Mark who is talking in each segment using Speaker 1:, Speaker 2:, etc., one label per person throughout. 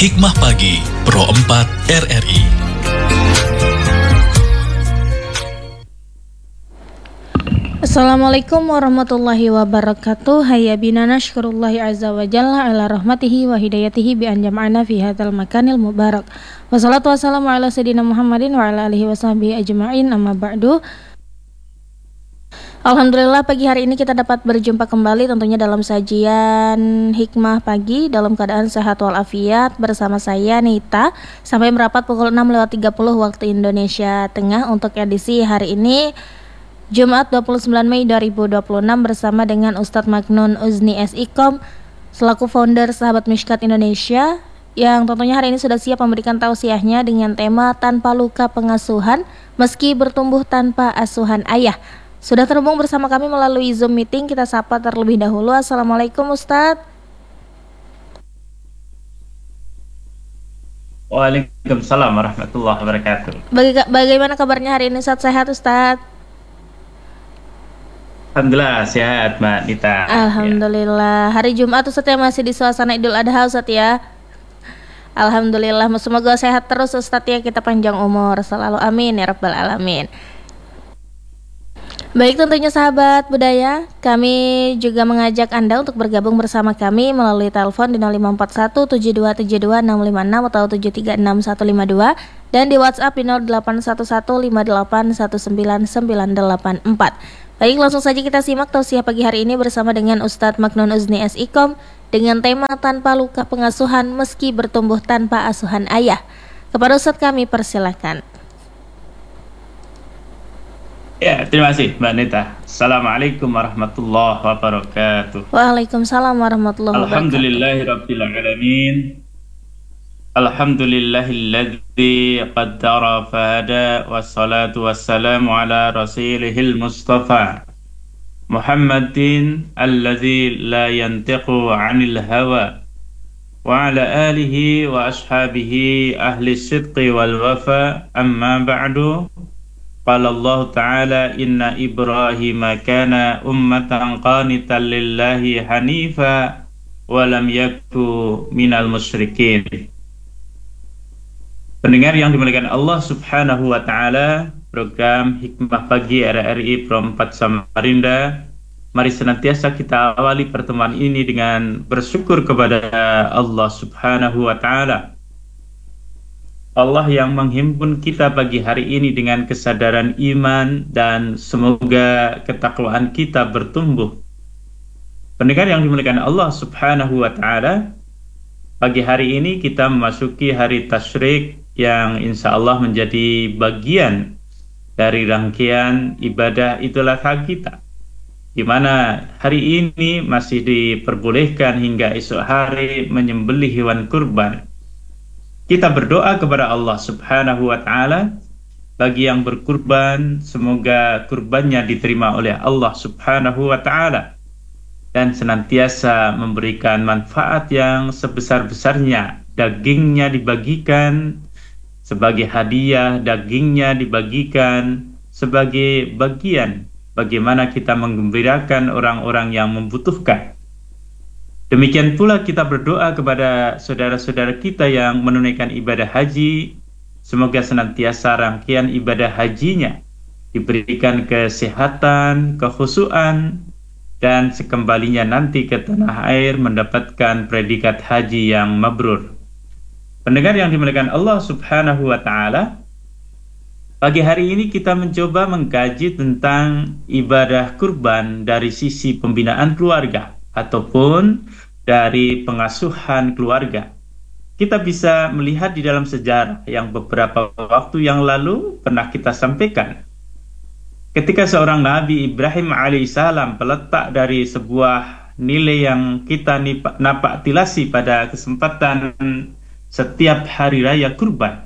Speaker 1: Hikmah Pagi Pro 4 RRI.
Speaker 2: Assalamualaikum warahmatullahi wabarakatuh. Hayya bina nashkurullahi azza wa jalla ala rahmatihi wa hidayatihi bi an jama'ana fi hadzal makanil mubarak. Wassalatu wassalamu ala sayyidina Muhammadin wa ala alihi wasahbihi ajma'in, amma ba'du. Alhamdulillah, pagi hari ini kita dapat berjumpa kembali tentunya dalam sajian Hikmah Pagi dalam keadaan sehat walafiat bersama saya Nita sampai merapat pukul 6.30 waktu Indonesia Tengah untuk edisi hari ini Jumat 29 Mei 2026 bersama dengan Ustadz Maknun Uzni SIKOM selaku founder Sahabat Mishkat Indonesia yang tentunya hari ini sudah siap memberikan tausiahnya dengan tema tanpa luka pengasuhan meski bertumbuh tanpa asuhan ayah. Sudah terhubung bersama kami melalui Zoom meeting. Kita sapa terlebih dahulu. Assalamualaikum Ustadz.
Speaker 3: Waalaikumsalam warahmatullahi wabarakatuh.
Speaker 2: Bagaimana kabarnya hari ini Ustadz? Sehat Ustadz?
Speaker 3: Alhamdulillah sehat Mbak Nita.
Speaker 2: Alhamdulillah. Hari Jumat Ustadz ya, masih di suasana Idul Adha Ustadz ya. Alhamdulillah, semoga sehat terus Ustadz ya, kita panjang umur selalu, amin ya rabbal alamin. Baik, tentunya sahabat budaya, kami juga mengajak Anda untuk bergabung bersama kami melalui telepon di 0541727256 atau 736152 dan di WhatsApp di 081158199984. Baik, langsung saja kita simak tausiah pagi hari ini bersama dengan Ustadz Maknun Uzni SIKOM dengan tema tanpa luka pengasuhan meski bertumbuh tanpa asuhan ayah. Kepada Ustadz kami persilakan.
Speaker 3: Ya, terima kasih Mbak Nita. Assalamualaikum warahmatullahi wabarakatuh.
Speaker 2: Waalaikumsalam warahmatullahi wabarakatuh.
Speaker 3: Alhamdulillahirabbil alamin. Alhamdulillahilladzi qaddara fahada wassalatu wassalamu ala rasulihil mustafa Muhammadin alladzi la yantiqu 'anil hawa wa ala alihi wa ashabihi ahli sidqi wal wafa, amma ba'du. Qala Allah Ta'ala inna Ibrahim kana ummatan qanitan lillahi hanifa wa lam yaku minal musyrikin. Pendengar yang dimuliakan Allah Subhanahu wa Ta'ala, program Hikmah Pagi RRI Pro 4 Samarinda, mari senantiasa kita awali pertemuan ini dengan bersyukur kepada Allah Subhanahu wa Ta'ala, Allah yang menghimpun kita pagi hari ini dengan kesadaran iman, dan semoga ketakwaan kita bertumbuh. Pendengar yang dimuliakan Allah Subhanahu wa Ta'ala, pagi hari ini kita memasuki hari Tasyrik yang insya Allah menjadi bagian dari rangkaian ibadah Idul Adha kita, di mana hari ini masih diperbolehkan hingga esok hari menyembelih hewan kurban. Kita berdoa kepada Allah Subhanahu wa Ta'ala bagi yang berkurban, semoga kurbannya diterima oleh Allah Subhanahu wa Ta'ala dan senantiasa memberikan manfaat yang sebesar-besarnya. Dagingnya dibagikan sebagai hadiah, dagingnya dibagikan sebagai bagian bagaimana kita menggembirakan orang-orang yang membutuhkan. Demikian pula kita berdoa kepada saudara-saudara kita yang menunaikan ibadah haji, semoga senantiasa rangkaian ibadah hajinya diberikan kesehatan, kekhusyuan, dan sekembalinya nanti ke tanah air mendapatkan predikat haji yang mabrur. Pendengar yang dimuliakan Allah Subhanahu wa Ta'ala, pagi hari ini kita mencoba mengkaji tentang ibadah kurban dari sisi pembinaan keluarga ataupun dari pengasuhan keluarga. Kita bisa melihat di dalam sejarah yang beberapa waktu yang lalu pernah kita sampaikan, ketika seorang Nabi Ibrahim alaihissalam peletak dari sebuah nilai yang kita napak tilasi pada kesempatan setiap hari raya kurban.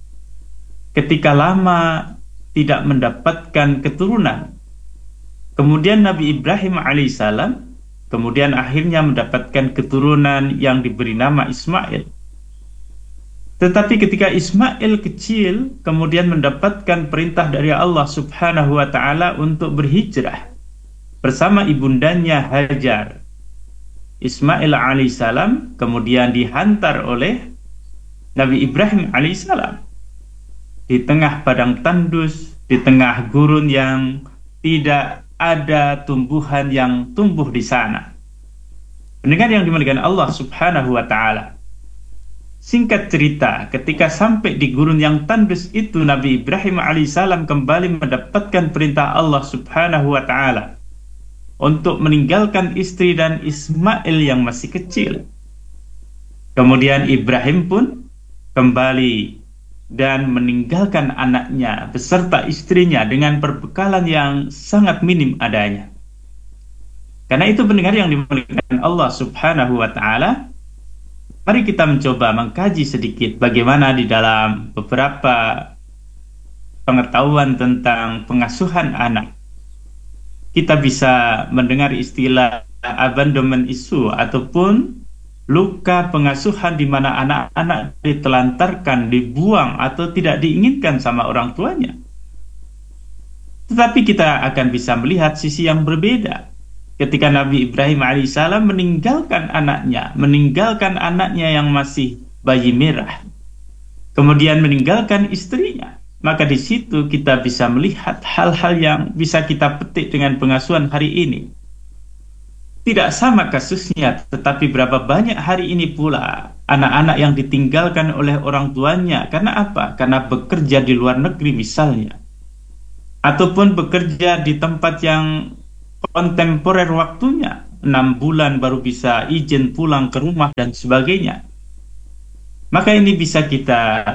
Speaker 3: Ketika lama tidak mendapatkan keturunan, kemudian Nabi Ibrahim alaihissalam kemudian akhirnya mendapatkan keturunan yang diberi nama Ismail. Tetapi ketika Ismail kecil, kemudian mendapatkan perintah dari Allah Subhanahu wa Ta'ala untuk berhijrah bersama ibundanya Hajar. Ismail alaihissalam kemudian dihantar oleh Nabi Ibrahim alaihissalam di tengah padang tandus, di tengah gurun yang tidak ada tumbuhan yang tumbuh di sana. Pendengar yang dimuliakan Allah Subhanahu wa taala. Singkat cerita, ketika sampai di gurun yang tandus itu, Nabi Ibrahim alaihissalam kembali mendapatkan perintah Allah Subhanahu wa taala untuk meninggalkan istri dan Ismail yang masih kecil. Kemudian Ibrahim pun kembali dan meninggalkan anaknya beserta istrinya dengan perbekalan yang sangat minim adanya. Karena itu pendengar yang dimuliakan Allah Subhanahu wa taala, mari kita mencoba mengkaji sedikit bagaimana di dalam beberapa pengetahuan tentang pengasuhan anak kita bisa mendengar istilah abandonment issue ataupun luka pengasuhan di mana anak-anak ditelantarkan, dibuang atau tidak diinginkan sama orang tuanya. Tetapi kita akan bisa melihat sisi yang berbeda. Ketika Nabi Ibrahim alaihissalam meninggalkan anaknya yang masih bayi merah, kemudian meninggalkan istrinya, maka di situ kita bisa melihat hal-hal yang bisa kita petik dengan pengasuhan hari ini. Tidak sama kasusnya, tetapi berapa banyak hari ini pula anak-anak yang ditinggalkan oleh orang tuanya. Karena apa? Karena bekerja di luar negeri misalnya, ataupun bekerja di tempat yang kontemporer waktunya, 6 bulan baru bisa izin pulang ke rumah dan sebagainya. Maka ini bisa kita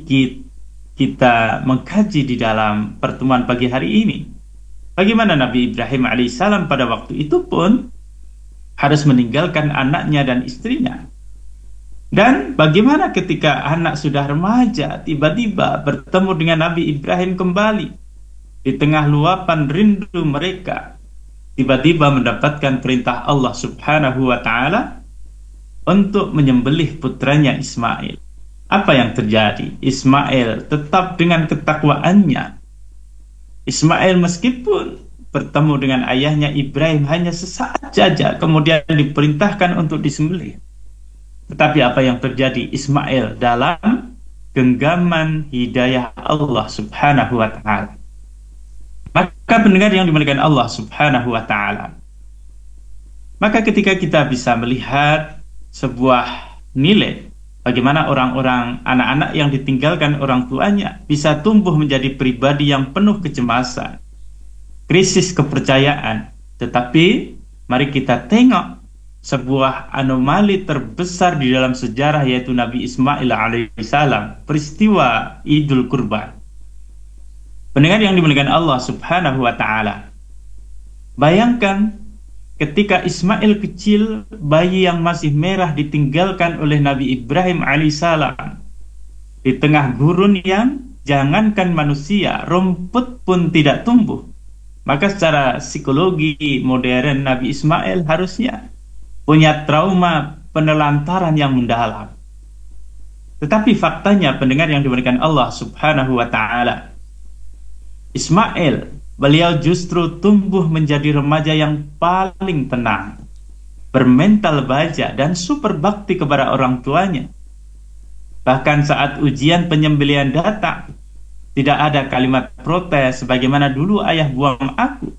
Speaker 3: mengkaji di dalam pertemuan pagi hari ini. Bagaimana Nabi Ibrahim alaihissalam pada waktu itu pun harus meninggalkan anaknya dan istrinya. Dan bagaimana ketika anak sudah remaja tiba-tiba bertemu dengan Nabi Ibrahim kembali di tengah luapan rindu mereka, tiba-tiba mendapatkan perintah Allah Subhanahu wa taala untuk menyembelih putranya Ismail. Apa yang terjadi? Ismail tetap dengan ketakwaannya. Ismail meskipun bertemu dengan ayahnya Ibrahim hanya sesaat saja, kemudian diperintahkan untuk disembelih. Tetapi apa yang terjadi? Ismail dalam genggaman hidayah Allah Subhanahu wa taala. Maka pendengar yang dimuliakan Allah Subhanahu wa taala, maka ketika kita bisa melihat sebuah nilai bagaimana orang-orang, anak-anak yang ditinggalkan orang tuanya bisa tumbuh menjadi pribadi yang penuh kecemasan, krisis kepercayaan. Tetapi mari kita tengok sebuah anomali terbesar di dalam sejarah, yaitu Nabi Ismail alaihissalam, peristiwa Idul Kurban. Pendengar yang dimuliakan Allah Subhanahu wa taala, bayangkan ketika Ismail kecil, bayi yang masih merah, ditinggalkan oleh Nabi Ibrahim alaihissalam di tengah gurun yang jangankan manusia, rumput pun tidak tumbuh. Maka secara psikologi modern Nabi Ismail harusnya punya trauma penelantaran yang mendalam. Tetapi faktanya pendengar yang dimuliakan Allah Subhanahu wa taala, Ismail, beliau justru tumbuh menjadi remaja yang paling tenang, bermental baja dan super bakti kepada orang tuanya. Bahkan saat ujian penyembelihan datang, tidak ada kalimat protes sebagaimana dulu ayah buang aku.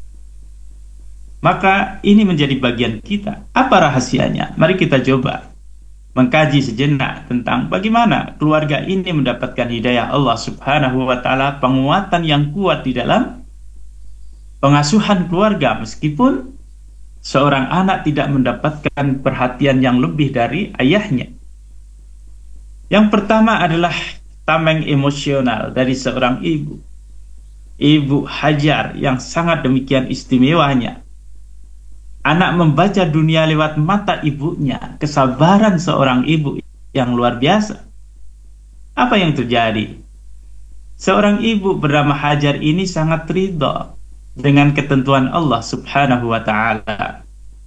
Speaker 3: Maka ini menjadi bagian kita. Apa rahasianya? Mari kita coba mengkaji sejenak tentang bagaimana keluarga ini mendapatkan hidayah Allah Subhanahu wa taala, penguatan yang kuat di dalam pengasuhan keluarga, meskipun seorang anak tidak mendapatkan perhatian yang lebih dari ayahnya. Yang pertama adalah tameng emosional dari seorang ibu, Ibu Hajar, yang sangat demikian istimewanya. Anak membaca dunia lewat mata ibunya, kesabaran seorang ibu yang luar biasa. Apa yang terjadi? Seorang ibu bernama Hajar ini sangat ridha dengan ketentuan Allah Subhanahu wa taala.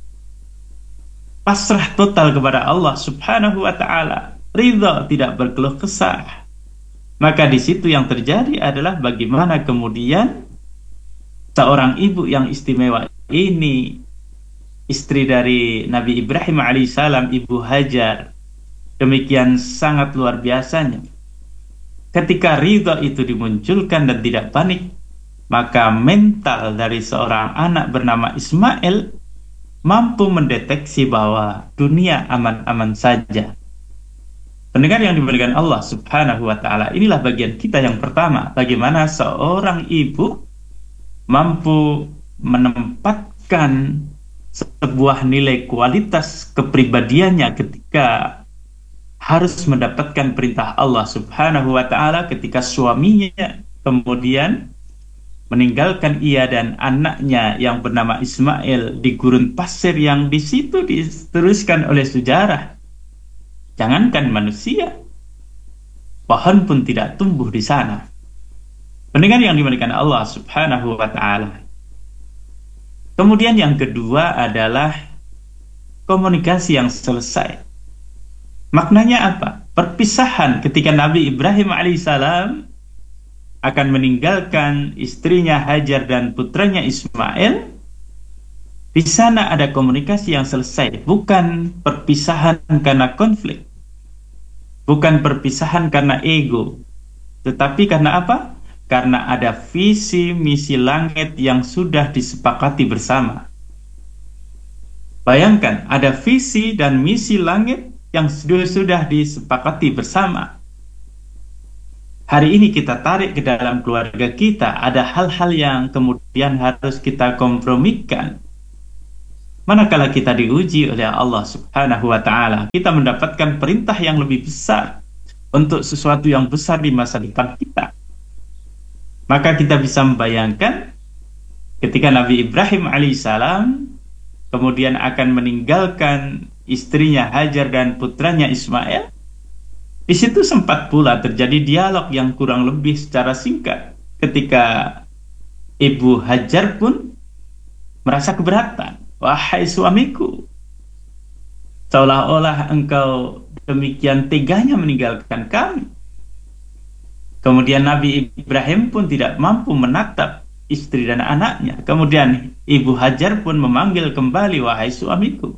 Speaker 3: Pasrah total kepada Allah Subhanahu wa taala, ridha, tidak berkeluh kesah. Maka di situ yang terjadi adalah bagaimana kemudian seorang ibu yang istimewa ini, istri dari Nabi Ibrahim alaihissalam, Ibu Hajar, demikian sangat luar biasanya. Ketika ridha itu dimunculkan dan tidak panik, maka mental dari seorang anak bernama Ismail mampu mendeteksi bahwa dunia aman-aman saja. Pendengar yang dimuliakan Allah Subhanahu wa Ta'ala, inilah bagian kita yang pertama, bagaimana seorang ibu mampu menempatkan sebuah nilai kualitas kepribadiannya ketika harus mendapatkan perintah Allah Subhanahu wa Ta'ala, ketika suaminya kemudian meninggalkan ia dan anaknya yang bernama Ismail di gurun pasir yang di situ diteruskan oleh sejarah. Jangankan manusia, pohon pun tidak tumbuh di sana. Pendengar yang dimuliakan Allah Subhanahu wa Ta'ala. Kemudian yang kedua adalah komunikasi yang selesai. Maknanya apa? Perpisahan ketika Nabi Ibrahim alaihissalam akan meninggalkan istrinya Hajar dan putranya Ismail. Di sana ada komunikasi yang selesai, bukan perpisahan karena konflik, bukan perpisahan karena ego, tetapi karena apa? Karena ada visi misi langit yang sudah disepakati bersama. Bayangkan, ada visi dan misi langit yang sudah disepakati bersama. Hari ini kita tarik ke dalam keluarga kita, ada hal-hal yang kemudian harus kita kompromikan. Manakala kita diuji oleh Allah Subhanahu wa Ta'ala, kita mendapatkan perintah yang lebih besar untuk sesuatu yang besar di masa depan kita. Maka kita bisa membayangkan ketika Nabi Ibrahim alaihissalam kemudian akan meninggalkan istrinya Hajar dan putranya Ismail. Di situ sempat pula terjadi dialog yang kurang lebih secara singkat ketika Ibu Hajar pun merasa keberatan. Wahai suamiku, seolah-olah engkau demikian teganya meninggalkan kami. Kemudian Nabi Ibrahim pun tidak mampu menatap istri dan anaknya. Kemudian Ibu Hajar pun memanggil kembali, wahai suamiku.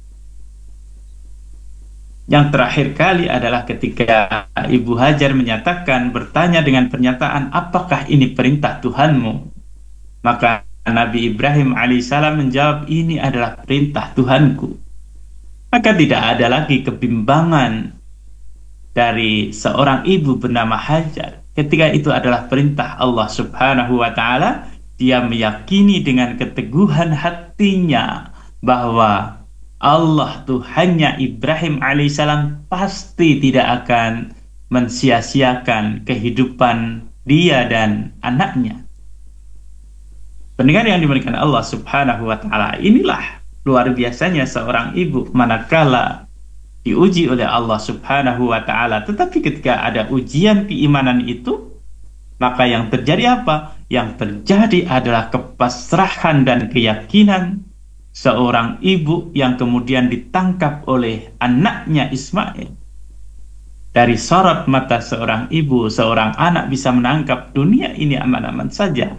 Speaker 3: Yang terakhir kali adalah ketika Ibu Hajar menyatakan, bertanya dengan pernyataan, apakah ini perintah Tuhanmu? Maka Nabi Ibrahim alaihissalam menjawab, ini adalah perintah Tuhanku. Maka tidak ada lagi kebimbangan dari seorang ibu bernama Hajar. Ketika itu adalah perintah Allah Subhanahu wa Ta'ala, dia meyakini dengan keteguhan hatinya bahwa Allah Tuhannya Ibrahim alaihissalam pasti tidak akan mensia-siakan kehidupan dia dan anaknya. Pendengar yang dimuliakan Allah Subhanahu wa Ta'ala, inilah luar biasanya seorang ibu manakala diuji oleh Allah Subhanahu wa Ta'ala. Tetapi ketika ada ujian keimanan itu, maka yang terjadi apa? Yang terjadi adalah kepasrahan dan keyakinan seorang ibu yang kemudian ditangkap oleh anaknya Ismail. Dari sorot mata seorang ibu, seorang anak bisa menangkap dunia ini aman-aman saja.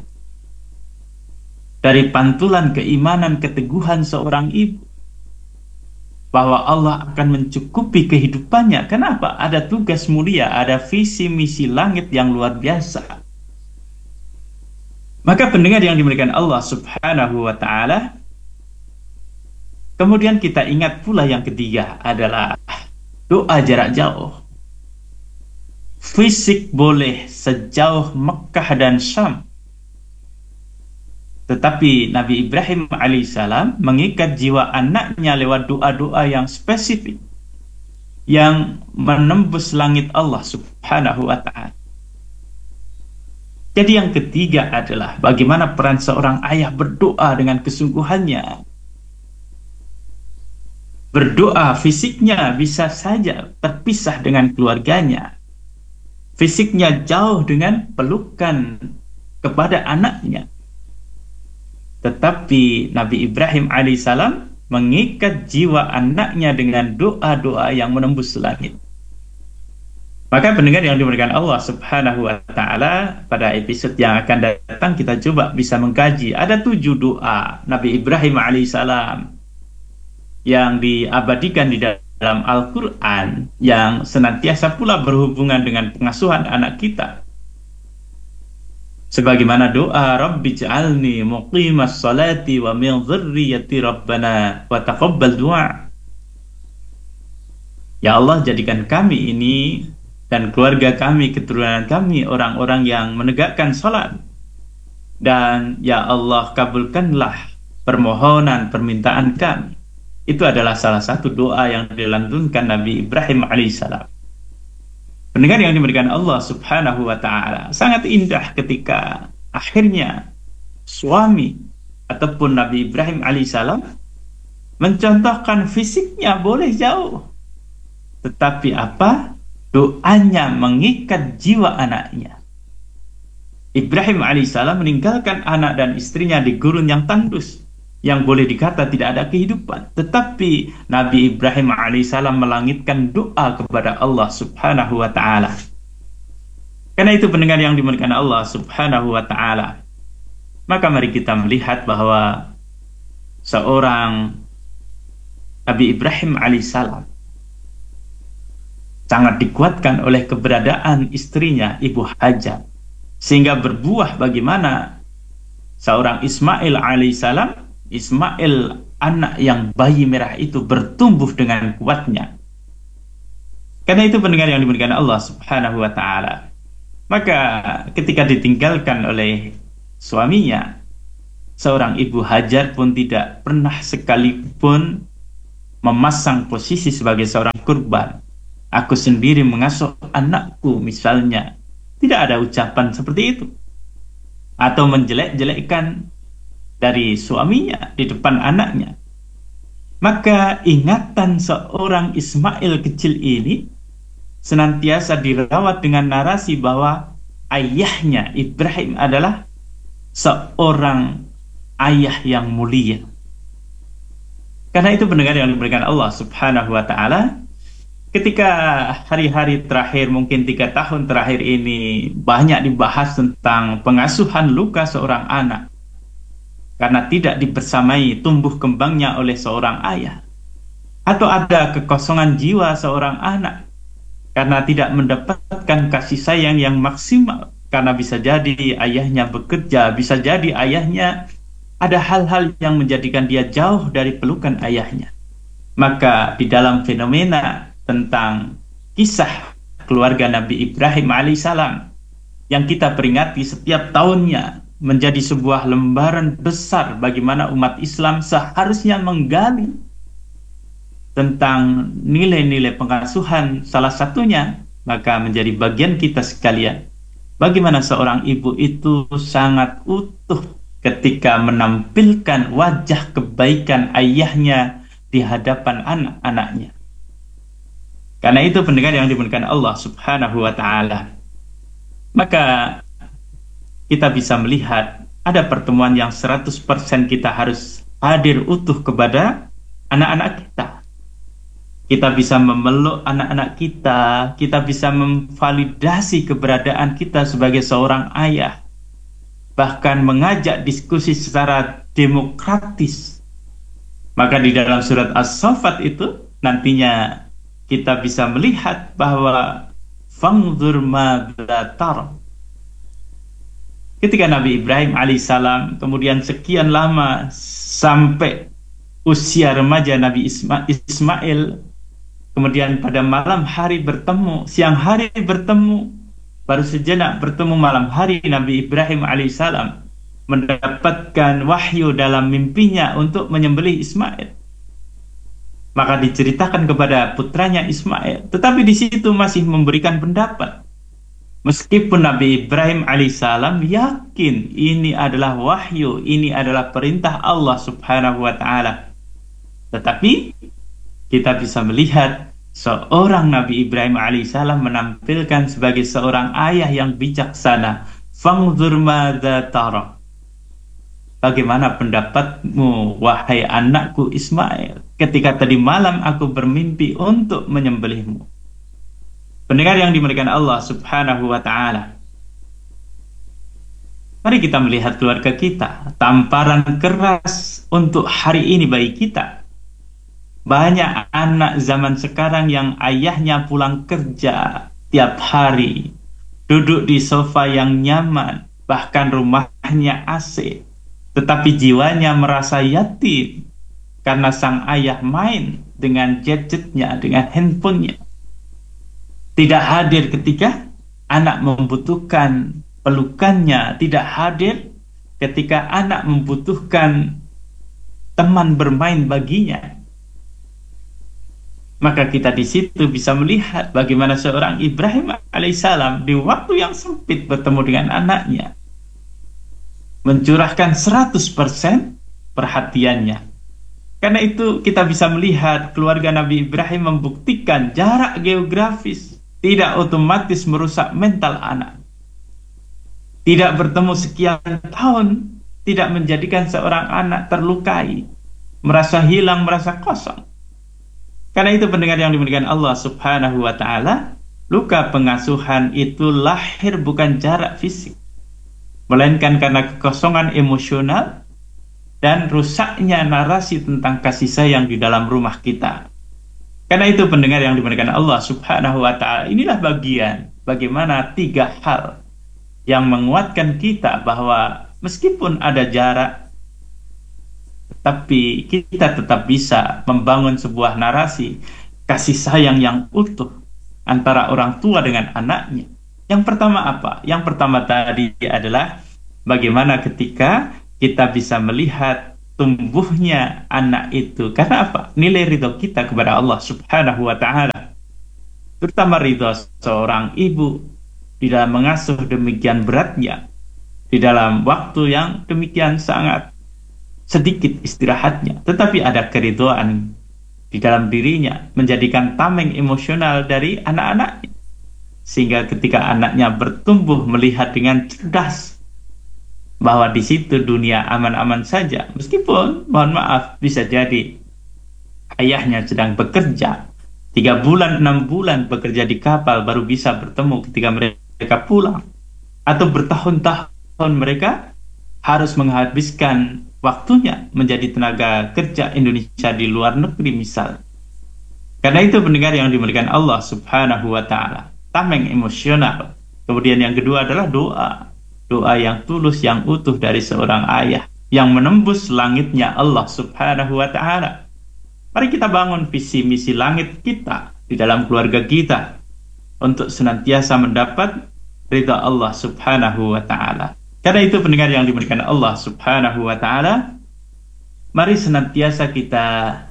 Speaker 3: Dari pantulan keimanan, keteguhan seorang ibu bahwa Allah akan mencukupi kehidupannya. Kenapa? Ada tugas mulia, ada visi misi langit yang luar biasa. Maka pendengar yang dimuliakan Allah Subhanahu wa Ta'ala, kemudian kita ingat pula yang ketiga adalah doa jarak jauh. Fisik boleh sejauh Mekah dan Syam, tetapi Nabi Ibrahim alaihissalam mengikat jiwa anaknya lewat doa-doa yang spesifik yang menembus langit Allah Subhanahu wa Ta'ala. Jadi yang ketiga adalah bagaimana peran seorang ayah berdoa dengan kesungguhannya. Berdoa fisiknya bisa saja terpisah dengan keluarganya, fisiknya jauh dengan pelukan kepada anaknya. Tetapi Nabi Ibrahim alaihissalam mengikat jiwa anaknya dengan doa-doa yang menembus langit. Maka pendengar yang dimuliakan Allah Subhanahu wa Ta'ala, pada episode yang akan datang kita coba bisa mengkaji. Ada 7 doa Nabi Ibrahim alaihissalam yang diabadikan di dalam Al-Quran yang senantiasa pula berhubungan dengan pengasuhan anak kita. Sebagaimana doa Rabbi ja'alni muqimas salati wa min dzurriyyati rabbana wa taqabbal du'a. Ya Allah, jadikan kami ini dan keluarga kami, keturunan kami orang-orang yang menegakkan salat. Dan ya Allah, kabulkanlah permohonan permintaan kami. Itu adalah salah satu doa yang dilantunkan Nabi Ibrahim alaihissalam. Pendengar yang diberikan Allah subhanahu wa ta'ala, sangat indah ketika akhirnya suami ataupun Nabi Ibrahim alaihissalam mencontohkan fisiknya boleh jauh, tetapi apa? Doanya mengikat jiwa anaknya. Ibrahim alaihissalam meninggalkan anak dan istrinya di gurun yang tandus, yang boleh dikata tidak ada kehidupan. Tetapi Nabi Ibrahim alaihissalam melangitkan doa kepada Allah subhanahu wa ta'ala. Karena itu pendengar yang dimuliakan Allah subhanahu wa ta'ala, maka mari kita melihat bahwa seorang Nabi Ibrahim alaihissalam sangat dikuatkan oleh keberadaan istrinya Ibu Hajar, sehingga berbuah bagaimana seorang Ismail alaihissalam, Ismail anak yang bayi merah itu bertumbuh dengan kuatnya. Karena itu pendengar yang dimuliakan Allah subhanahu wa ta'ala, maka ketika ditinggalkan oleh suaminya, seorang Ibu Hajar pun tidak pernah sekalipun memasang posisi sebagai seorang kurban. Aku sendiri mengasuh anakku misalnya. Tidak ada ucapan seperti itu. Atau menjelek-jelekkan dari suaminya di depan anaknya. Maka ingatan seorang Ismail kecil ini senantiasa dirawat dengan narasi bahwa ayahnya Ibrahim adalah seorang ayah yang mulia. Karena itu pendengar yang diberikan Allah subhanahu wa ta'ala, ketika hari-hari terakhir, mungkin 3 tahun terakhir ini banyak dibahas tentang pengasuhan luka seorang anak karena tidak dibersamai tumbuh kembangnya oleh seorang ayah, atau ada kekosongan jiwa seorang anak karena tidak mendapatkan kasih sayang yang maksimal, karena bisa jadi ayahnya bekerja, bisa jadi ayahnya ada hal-hal yang menjadikan dia jauh dari pelukan ayahnya. Maka di dalam fenomena tentang kisah keluarga Nabi Ibrahim alaihissalam yang kita peringati setiap tahunnya, menjadi sebuah lembaran besar bagaimana umat Islam seharusnya menggali tentang nilai-nilai pengasuhan, salah satunya maka menjadi bagian kita sekalian bagaimana seorang ibu itu sangat utuh ketika menampilkan wajah kebaikan ayahnya di hadapan anak-anaknya. Karena itu pendengar yang dimuliakan Allah subhanahu wa ta'ala, maka kita bisa melihat ada pertemuan yang 100% kita harus hadir utuh kepada anak-anak kita. Kita bisa memeluk anak-anak kita, kita bisa memvalidasi keberadaan kita sebagai seorang ayah, bahkan mengajak diskusi secara demokratis. Maka di dalam surat As-Saffat itu nantinya kita bisa melihat bahwa fangzur madza tara. Ketika Nabi Ibrahim alaihissalam kemudian sekian lama sampai usia remaja Nabi Ismail, kemudian pada malam hari bertemu, siang hari bertemu, baru sejenak bertemu malam hari, Nabi Ibrahim alaihissalam mendapatkan wahyu dalam mimpinya untuk menyembelih Ismail. Maka diceritakan kepada putranya Ismail, tetapi di situ masih memberikan pendapat. Meskipun Nabi Ibrahim alaihissalam yakin ini adalah wahyu, ini adalah perintah Allah subhanahu wa ta'ala, tetapi kita bisa melihat seorang Nabi Ibrahim alaihissalam menampilkan sebagai seorang ayah yang bijaksana. Fangzur madza tara. Bagaimana pendapatmu wahai anakku Ismail ketika tadi malam aku bermimpi untuk menyembelihmu. Pendengar yang dimuliakan Allah subhanahu wa ta'ala, mari kita melihat keluarga kita. Tamparan keras untuk hari ini bagi kita Banyak anak zaman sekarang yang ayahnya pulang kerja tiap hari, duduk di sofa yang nyaman, bahkan rumahnya AC, tetapi jiwanya merasa yatim karena sang ayah main dengan gadgetnya, dengan handphonenya. Tidak hadir ketika anak membutuhkan pelukannya, tidak hadir ketika anak membutuhkan teman bermain baginya. Maka kita di situ bisa melihat bagaimana seorang Ibrahim alaihissalam di waktu yang sempit bertemu dengan anaknya, mencurahkan 100% perhatiannya. Karena itu kita bisa melihat keluarga Nabi Ibrahim membuktikan jarak geografis tidak otomatis merusak mental anak. Tidak bertemu sekian tahun tidak menjadikan seorang anak terlukai, merasa hilang, merasa kosong. Karena itu pendengar yang dimuliakan Allah Subhanahu wa Ta'ala, luka pengasuhan itu lahir bukan jarak fisik, melainkan karena kekosongan emosional dan rusaknya narasi tentang kasih sayang di dalam rumah kita. Karena itu pendengar yang dimuliakan Allah Subhanahu wa Ta'ala, inilah bagian bagaimana 3 hal yang menguatkan kita bahwa meskipun ada jarak, tapi kita tetap bisa membangun sebuah narasi kasih sayang yang utuh antara orang tua dengan anaknya. Yang pertama apa? Yang pertama tadi adalah bagaimana ketika kita bisa melihat tumbuhnya anak itu. Karena apa? Nilai ridho kita kepada Allah Subhanahu wa Ta'ala. Terutama ridho seorang ibu di dalam mengasuh demikian beratnya, di dalam waktu yang demikian sangat sedikit istirahatnya, tetapi ada keridhaan di dalam dirinya, menjadikan tameng emosional dari anak-anaknya, sehingga ketika anaknya bertumbuh melihat dengan cerdas bahwa di situ dunia aman-aman saja, meskipun mohon maaf bisa jadi ayahnya sedang bekerja 3 bulan 6 bulan bekerja di kapal baru bisa bertemu ketika mereka pulang, atau bertahun-tahun mereka harus menghabiskan waktunya menjadi tenaga kerja Indonesia di luar negeri misal. Karena itu pendengar yang dimuliakan Allah Subhanahu wa Ta'ala, tameng emosional. Kemudian yang kedua adalah doa yang tulus, yang utuh dari seorang ayah yang menembus langitnya Allah Subhanahu wa Ta'ala. Mari kita bangun visi misi langit kita di dalam keluarga kita untuk senantiasa mendapat ridha Allah Subhanahu wa Ta'ala. Karena itu pendengar yang dimuliakan Allah Subhanahu wa Ta'ala, mari senantiasa kita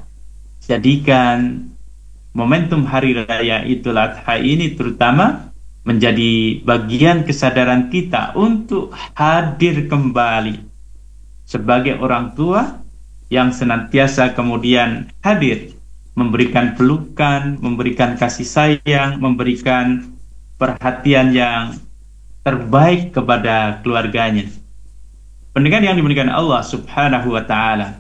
Speaker 3: jadikan momentum Hari Raya Idul Adha ini terutama menjadi bagian kesadaran kita untuk hadir kembali sebagai orang tua yang senantiasa kemudian hadir, memberikan pelukan, memberikan kasih sayang, memberikan perhatian yang terbaik kepada keluarganya. Pendengar yang dimuliakan Allah Subhanahu wa Ta'ala,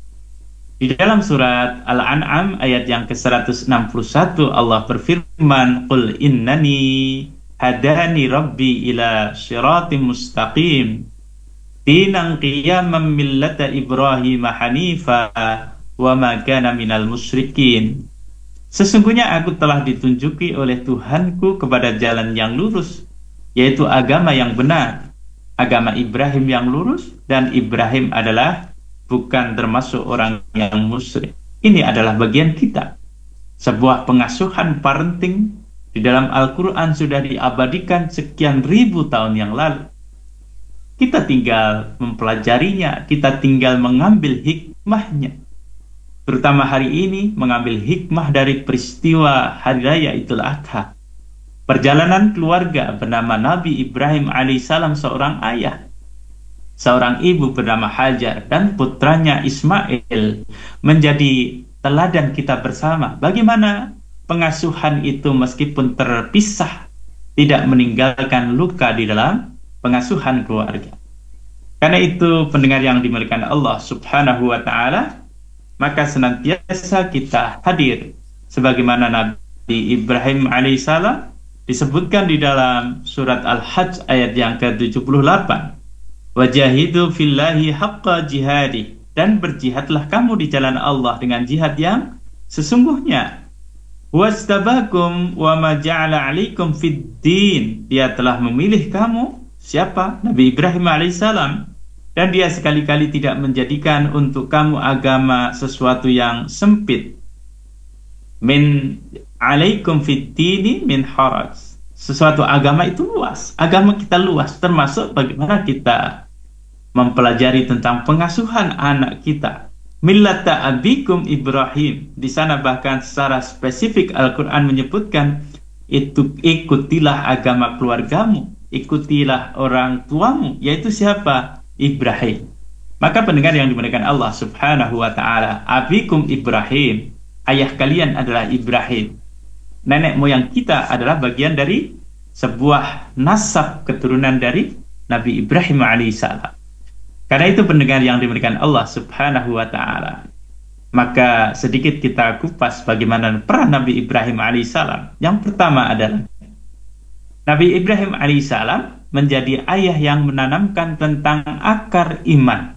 Speaker 3: di dalam surat Al-An'am ayat yang ke-161 Allah berfirman, "Qul innani hadani rabbi ila syiratim mustaqim dinan qiyaman millata Ibrahim hanifa wa ma kana minal musyrikin." Sesungguhnya aku telah ditunjuki oleh Tuhanku kepada jalan yang lurus, yaitu agama yang benar, agama Ibrahim yang lurus, dan Ibrahim adalah bukan termasuk orang yang musyrik. Ini adalah bagian kita. Sebuah pengasuhan parenting di dalam Al-Quran sudah diabadikan sekian ribu tahun yang lalu. Kita tinggal mempelajarinya, kita tinggal mengambil hikmahnya. Terutama hari ini mengambil hikmah dari peristiwa Hari Raya Idul Adha. Perjalanan keluarga bernama Nabi Ibrahim alaihissalam, seorang ayah, seorang ibu bernama Hajar, dan putranya Ismail menjadi teladan kita bersama. Bagaimana pengasuhan itu meskipun terpisah tidak meninggalkan luka di dalam pengasuhan keluarga. Karena itu pendengar yang dimuliakan Allah Subhanahu wa Ta'ala, maka senantiasa kita hadir sebagaimana Nabi Ibrahim alaihissalam disebutkan di dalam surat Al-Hajj ayat yang ke-78. Wajahidu fillahi haqqa jihadi, dan berjihadlah kamu di jalan Allah dengan jihad yang Sesungguhnya wastabakum wa ma ja'ala 'alaikum fid din. Dia telah memilih kamu. Siapa? Nabi Ibrahim alaihissalam. Dan dia sekali-kali tidak menjadikan untuk kamu agama sesuatu yang sempit. Min 'alaikum fid dini min haraj. Sesuatu agama itu luas. Agama kita luas, termasuk bagaimana kita mempelajari tentang pengasuhan anak kita. Millata abikum Ibrahim. Di sana bahkan secara spesifik Al-Quran menyebutkan itu, ikutilah agama keluargamu, ikutilah orang tuamu, yaitu siapa? Ibrahim. Maka pendengar yang dimuliakan Allah Subhanahu wa ta'ala, abikum Ibrahim, ayah kalian adalah Ibrahim. Nenek moyang kita adalah bagian dari sebuah nasab keturunan dari Nabi Ibrahim alaihissalam. Karena itu pendengar yang dimuliakan Allah Subhanahu wa ta'ala, maka sedikit kita kupas bagaimana peran Nabi Ibrahim alaihissalam. Yang pertama adalah Nabi Ibrahim alaihissalam menjadi ayah yang menanamkan tentang akar iman.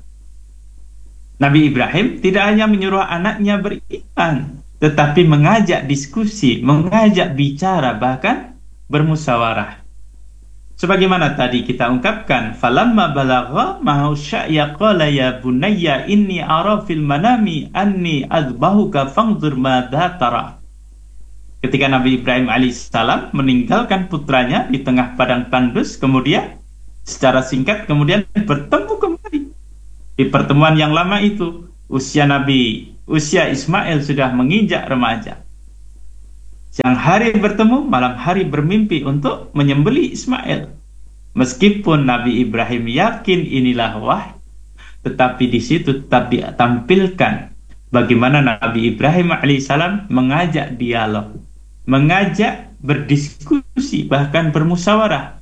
Speaker 3: Nabi Ibrahim tidak hanya menyuruh anaknya beriman, tetapi mengajak diskusi, mengajak bicara, bahkan bermusyawarah. Sebagaimana tadi kita ungkapkan, falamma balagha ma'hu sya'ya qala ya bunayya inni ara fil manami anni azbahuka fanzur madza tara. Ketika Nabi Ibrahim alaihissalam meninggalkan putranya di tengah padang tandus, kemudian secara singkat kemudian bertemu kembali. Di pertemuan yang lama itu, usia Ismail sudah menginjak remaja. Siang hari bertemu, malam hari bermimpi untuk menyembelih Ismail. Meskipun Nabi Ibrahim yakin inilah wahyu, tetapi di situ tetap ditampilkan bagaimana Nabi Ibrahim alaihissalam mengajak dialog, mengajak berdiskusi, bahkan bermusyawarah.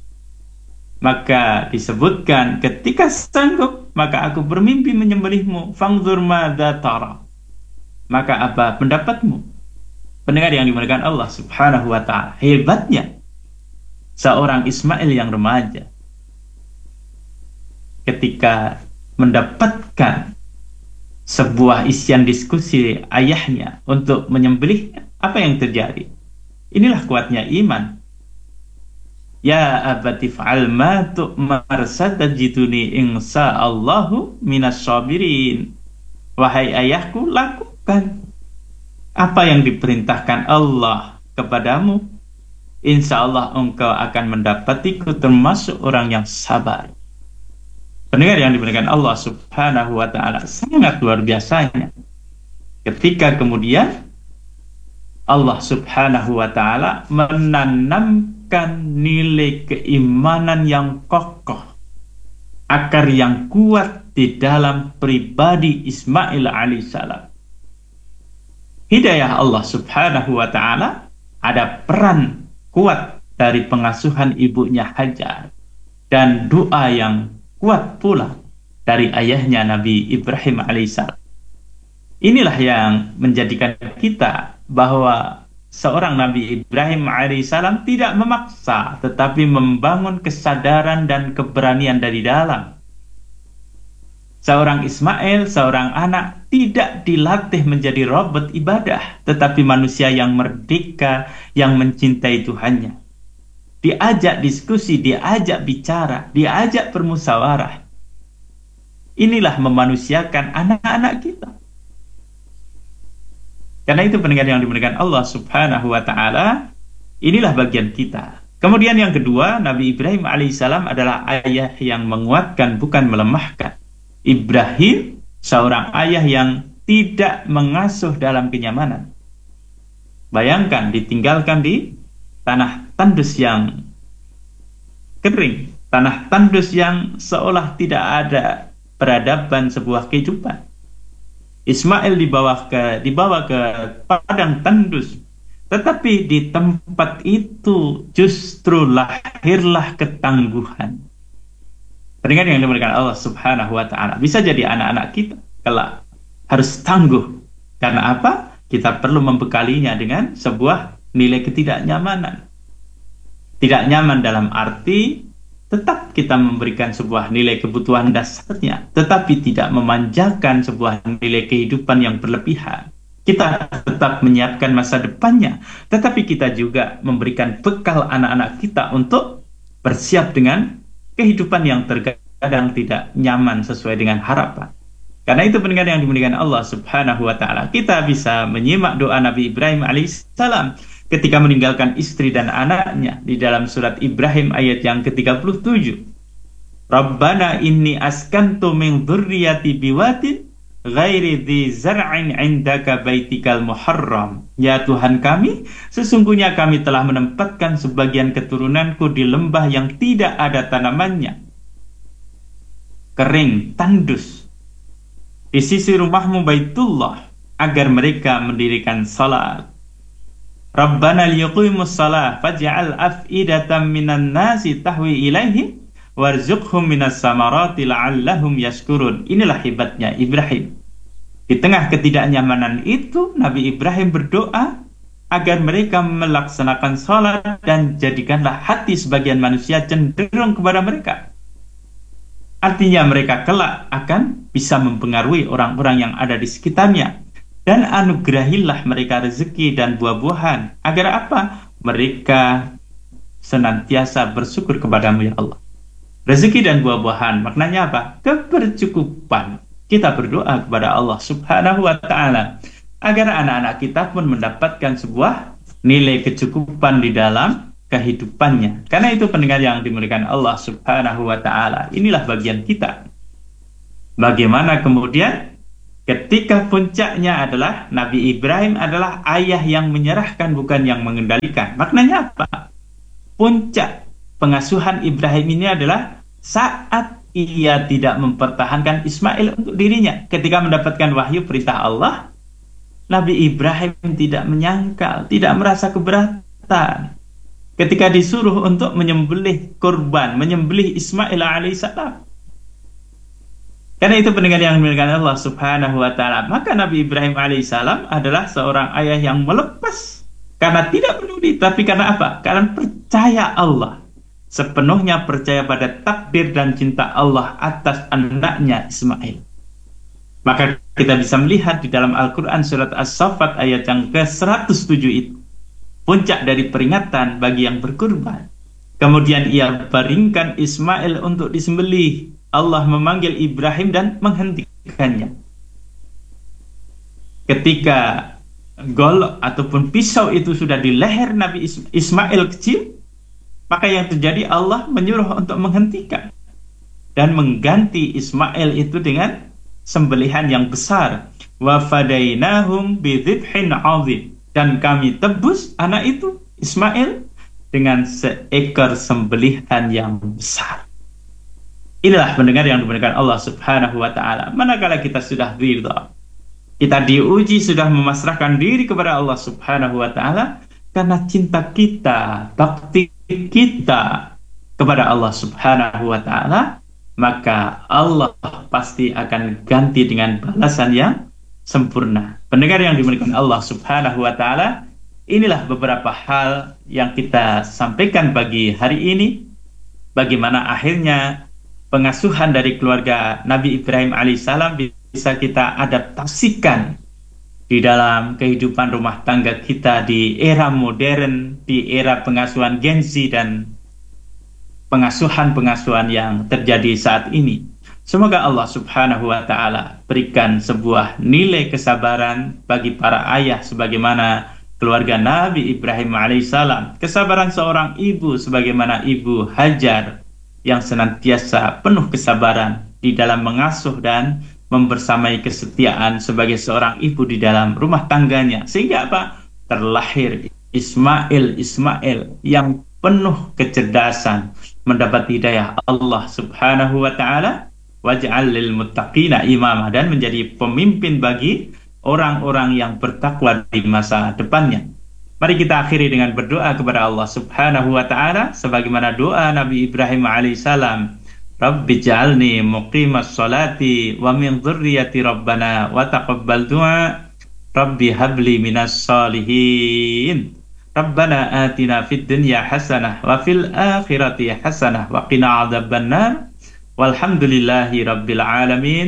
Speaker 3: Maka disebutkan, ketika sanggup, maka aku bermimpi menyembelihmu. Fangzur madza tara. Maka apa pendapatmu? Pendengar yang dimuliakan Allah Subhanahu wa ta'ala, hebatnya seorang Ismail yang remaja ketika mendapatkan sebuah isian diskusi ayahnya untuk menyembelihnya, apa yang terjadi? Inilah kuatnya iman. Ya abati fa'al ma tu'mar satajiduni insyaallahu minas sabirin. Wahai ayahku, lakukan apa yang diperintahkan Allah kepadamu, insya Allah engkau akan mendapatiku termasuk orang yang sabar. Pendengar yang dimuliakan Allah Subhanahu wa ta'ala, sangat luar biasanya ketika kemudian Allah Subhanahu wa ta'ala menanamkan nilai keimanan yang kokoh, akar yang kuat di dalam pribadi Ismail alaihissalam. Hidayah Allah Subhanahu wa ta'ala, ada peran kuat dari pengasuhan ibunya Hajar, dan doa yang kuat pula dari ayahnya Nabi Ibrahim alaihissalam. Inilah yang menjadikan kita bahwa seorang Nabi Ibrahim alaihissalam tidak memaksa, tetapi membangun kesadaran dan keberanian dari dalam. Seorang Ismail, seorang anak, tidak dilatih menjadi robot ibadah, tetapi manusia yang merdeka, yang mencintai Tuhannya. Diajak diskusi, diajak bicara, diajak bermusyawarah. Inilah memanusiakan anak-anak kita. Karena itu pendengar yang dimuliakan Allah Subhanahu wa ta'ala, inilah bagian kita. Kemudian yang kedua, Nabi Ibrahim alaihissalam adalah ayah yang menguatkan, bukan melemahkan. Ibrahim seorang ayah yang tidak mengasuh dalam kenyamanan. Bayangkan ditinggalkan di tanah tandus yang kering, tanah tandus yang seolah tidak ada peradaban sebuah kehidupan. Ismail dibawa ke padang tandus, tetapi di tempat itu justru lahirlah ketangguhan. Pendengar yang dimuliakan Allah Subhanahu wa ta'ala, bisa jadi anak-anak kita kelak harus tangguh. Karena apa? Kita perlu membekalinya dengan sebuah nilai ketidaknyamanan. Tidak nyaman dalam arti tetap kita memberikan sebuah nilai kebutuhan dasarnya, tetapi tidak memanjakan sebuah nilai kehidupan yang berlebihan. Kita tetap menyiapkan masa depannya, tetapi kita juga memberikan bekal anak-anak kita untuk bersiap dengan kehidupan yang terkadang tidak nyaman sesuai dengan harapan. Karena itu pendengar yang dimuliakan Allah Subhanahu wa taala, kita bisa menyimak doa Nabi Ibrahim alaihissalam ketika meninggalkan istri dan anaknya di dalam surat Ibrahim ayat yang ke-37. Rabbana inni askantu min dzurriyyati biwatin ghairi dzi zar'in 'indaka baitikal muharram. Ya Tuhan kami, sesungguhnya kami telah menempatkan sebagian keturunanku di lembah yang tidak ada tanamannya, kering, tandus, di sisi rumahmu Baitullah, agar mereka mendirikan salat. Rabbana liyuqimus salah faj'al af'idatan minan nasi tahwi ilaihim warzuqhum minas samarati la'allahum yashkurun. Inilah hebatnya Ibrahim. Di tengah ketidaknyamanan itu, Nabi Ibrahim berdoa agar mereka melaksanakan salat dan jadikanlah hati sebagian manusia cenderung kepada mereka. Artinya mereka kelak akan bisa mempengaruhi orang-orang yang ada di sekitarnya. Dan anugerahilah mereka rezeki dan buah-buahan. Agar apa? Mereka senantiasa bersyukur kepadamu ya Allah. Rezeki dan buah-buahan maknanya apa? Kebercukupan. Kita berdoa kepada Allah Subhanahu wa ta'ala agar anak-anak kita pun mendapatkan sebuah nilai kecukupan di dalam kehidupannya. Karena itu pendengar yang dimuliakan Allah Subhanahu wa ta'ala, inilah bagian kita. Bagaimana kemudian ketika puncaknya adalah Nabi Ibrahim adalah ayah yang menyerahkan bukan yang mengendalikan. Maknanya apa? Puncak pengasuhan Ibrahim ini adalah saat ia tidak mempertahankan Ismail untuk dirinya. Ketika mendapatkan wahyu perintah Allah, Nabi Ibrahim tidak menyangkal, tidak merasa keberatan ketika disuruh untuk menyembelih kurban, menyembelih Ismail alaihissalam. Karena itu pendengar yang dimuliakan Allah Subhanahu wa ta'ala, maka Nabi Ibrahim alaihissalam adalah seorang ayah yang melepas karena tidak peduli, tapi karena apa? Karena percaya Allah, sepenuhnya percaya pada takdir dan cinta Allah atas anaknya Ismail. Maka kita bisa melihat di dalam Al-Quran surat As-Saffat ayat yang ke-107 itu, puncak dari peringatan bagi yang berkurban. Kemudian ia baringkan Ismail untuk disembelih. Allah memanggil Ibrahim dan menghentikannya. Ketika golok ataupun pisau itu sudah di leher Nabi Ismail kecil, maka yang terjadi Allah menyuruh untuk menghentikan dan mengganti Ismail itu dengan sembelihan yang besar. Wa fadainahum bidzibhin 'adzim. Dan kami tebus anak itu Ismail dengan seekor sembelihan yang besar. Inilah pendengar yang dimuliakan Allah Subhanahu wa ta'ala. Manakala kita sudah ridha, kita diuji sudah memasrahkan diri kepada Allah Subhanahu wa ta'ala karena cinta kita, bakti kita kepada Allah Subhanahu wa ta'ala, maka Allah pasti akan ganti dengan balasan yang sempurna. Pendengar yang dimuliakan Allah Subhanahu wa ta'ala, inilah beberapa hal yang kita sampaikan pagi hari ini. Bagaimana akhirnya pengasuhan dari keluarga Nabi Ibrahim alaihissalam bisa kita adaptasikan di dalam kehidupan rumah tangga kita di era modern, di era pengasuhan Gen Z dan pengasuhan-pengasuhan yang terjadi saat ini. Semoga Allah Subhanahu wa ta'ala berikan sebuah nilai kesabaran bagi para ayah sebagaimana keluarga Nabi Ibrahim alaihissalam, kesabaran seorang ibu sebagaimana Ibu Hajar yang senantiasa penuh kesabaran di dalam mengasuh dan membersamai kesetiaan sebagai seorang ibu di dalam rumah tangganya, sehingga apa? Terlahir Ismail yang penuh kecerdasan, mendapat hidayah Allah Subhanahu wa ta'ala, waj'al lil muttaqina imamah, dan menjadi pemimpin bagi orang-orang yang bertakwa di masa depannya. Mari kita akhiri dengan berdoa kepada Allah Subhanahu wa ta'ala sebagaimana doa Nabi Ibrahim alaihissalam. Rabbi ja'alni muqimas salati wa min dzurriyyati rabbana wa taqabbal du'a. Rabbi habli minas salihin. Rabbana atina fid dunya hasanah wa fil akhirati hasanah wa qina adzabannar. Walhamdulillahi rabbil alamin.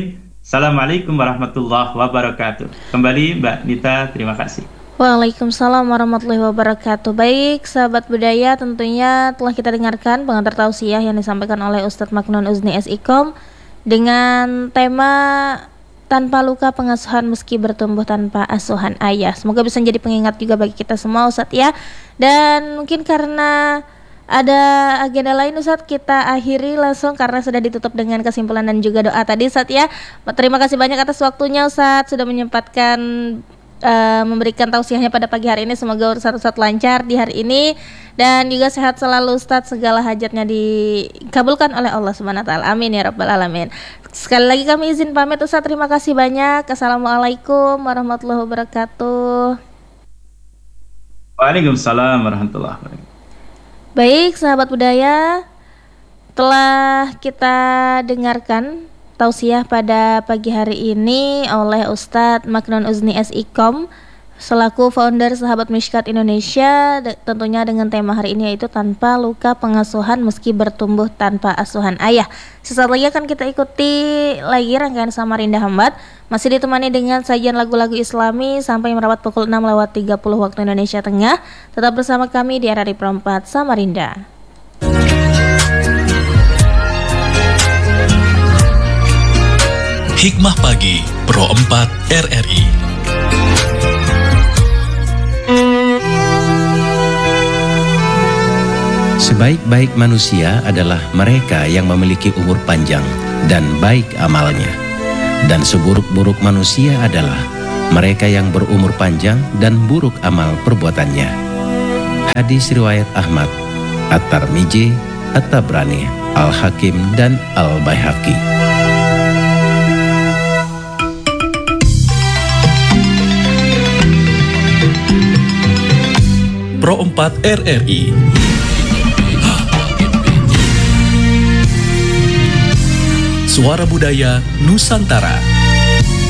Speaker 3: Assalamualaikum warahmatullahi wabarakatuh. Kembali Mbak Nita, terima kasih.
Speaker 2: Waalaikumsalam warahmatullahi wabarakatuh. Baik, sahabat budaya, tentunya telah kita dengarkan pengantar tausiah yang disampaikan oleh Ustadz Maknun Uzni SIKOM dengan tema tanpa luka pengasuhan meski bertumbuh tanpa asuhan ayah. Semoga bisa menjadi pengingat juga bagi kita semua, Ustadz ya. Dan mungkin karena ada agenda lain, Ustadz, kita akhiri langsung karena sudah ditutup dengan kesimpulan dan juga doa tadi, Ustadz ya. Terima kasih banyak atas waktunya, Ustadz, sudah menyempatkan memberikan tausiahnya pada pagi hari ini. Semoga urusan Ustadz lancar di hari ini dan juga sehat selalu, Ustadz, segala hajatnya dikabulkan oleh Allah Subhanahu wa taala. Amin ya rabbal alamin. Sekali lagi kami izin pamit, Ustadz. Terima kasih banyak. Assalamualaikum warahmatullahi wabarakatuh.
Speaker 3: Waalaikumsalam warahmatullahi wabarakatuh.
Speaker 2: Baik, sahabat budaya, telah kita dengarkan tausiah pada pagi hari ini oleh Ustadz Maknun Uzni SIKOM selaku founder Sahabat Mishkat Indonesia, tentunya dengan tema hari ini yaitu tanpa luka pengasuhan meski bertumbuh tanpa asuhan ayah. Sesaat lagi akan kita ikuti lagi rangkaian Samarinda Hambat, masih ditemani dengan sajian lagu-lagu Islami sampai merapat pukul 6:30 waktu Indonesia Tengah. Tetap bersama kami di RRI Pro 4 Samarinda.
Speaker 1: Hikmah Pagi Pro 4 RRI.
Speaker 4: Sebaik-baik manusia adalah mereka yang memiliki umur panjang dan baik amalnya. Dan seburuk-buruk manusia adalah mereka yang berumur panjang dan buruk amal perbuatannya. Hadis riwayat Ahmad, At-Tirmidzi, At-Tabrani, Al-Hakim, dan Al-Baihaqi.
Speaker 1: Pro 4 RRI. Suara Budaya Nusantara.